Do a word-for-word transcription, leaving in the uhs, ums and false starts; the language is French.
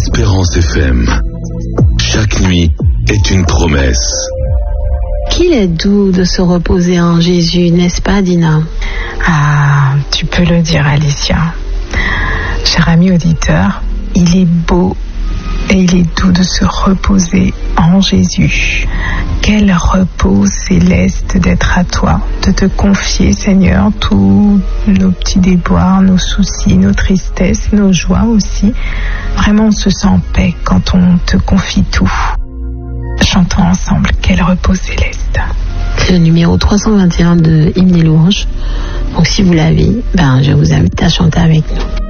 Espérance F M. Chaque nuit est une promesse. Qu'il est doux de se reposer en Jésus, n'est-ce pas, Dina? Ah, tu peux le dire, Alicia. Cher ami auditeur, il est beau et il est doux de se reposer en Jésus. Quel repos céleste d'être à toi, de te confier, Seigneur, tous nos petits déboires, nos soucis, nos tristesses, nos joies aussi. Vraiment, on se sent en paix quand on te confie tout. Chantons ensemble, quel repos céleste. C'est le numéro trois cent vingt et un de Hymnes et Louanges. Donc si vous l'avez, ben, je vous invite à chanter avec nous.